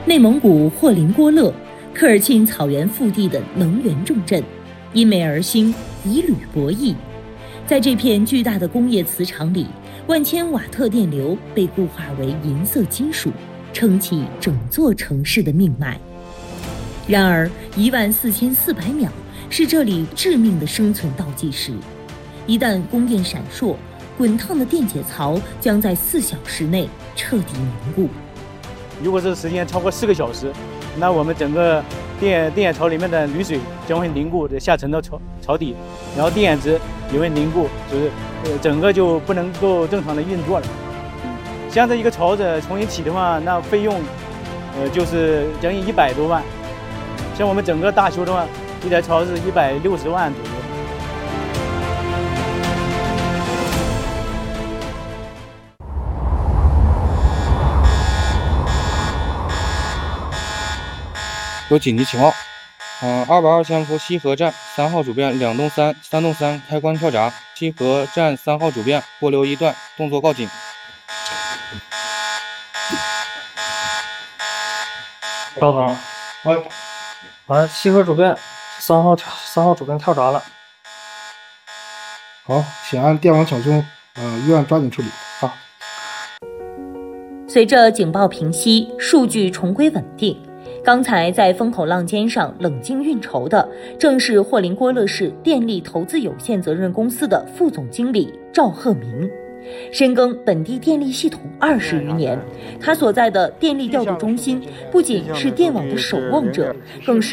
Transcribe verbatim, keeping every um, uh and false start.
内蒙古霍林郭勒，科尔沁草原腹地的能源重镇，因煤而兴，以铝博弈。在这片巨大的工业磁场里，万千瓦特电流被固化为银色金属，撑起整座城市的命脉。然而，一万四千四百秒是这里致命的生存倒计时。一旦供电闪烁，滚烫的电解槽将在四小时内彻底凝固。 如果这个时间超过四个小时，那我们整个电电解槽里面的铝水将会凝固，下沉到槽槽底，然后电解质也会凝固，就是呃整个就不能够正常的运作了。像这一个槽子重新起的话，那费用呃就是将近一百多万。像我们整个大修的话，一台槽是一百六十万左右。 有紧急情况，嗯、呃，二百二千伏西河站三号主变两栋三、三栋三开关跳闸，西河站三号主变过流一段，动作告警。 稍等，喂，完，西河主变三号三号主变跳闸了。 好，请按电网抢修，呃，预案抓紧处理。好。 随着警报平息，数据重归稳定。刚才在风口浪尖上冷静运筹的，正是霍林郭勒市电力投资有限责任公司的副总经理赵鹤鸣。深耕本地电力系统二十余年，他所在的电力调度中心不仅是电网的守望者，更是